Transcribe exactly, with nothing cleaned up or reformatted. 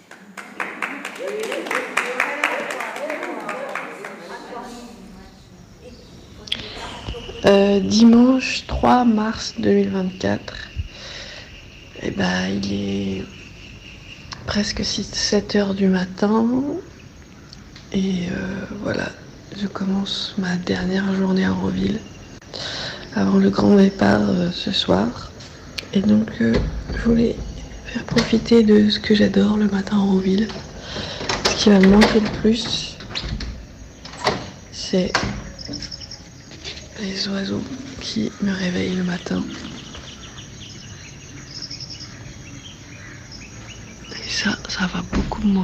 Euh, dimanche trois mars deux mille vingt-quatre, et ben, il est presque sept heures du matin et euh, voilà, je commence ma dernière journée à Roville avant le grand départ euh, ce soir. Et donc euh, je voulais faire profiter de ce que j'adore le matin à Roville. Ce qui va me manquer le plus, c'est les oiseaux qui me réveillent le matin. Et ça, ça va beaucoup me manquer.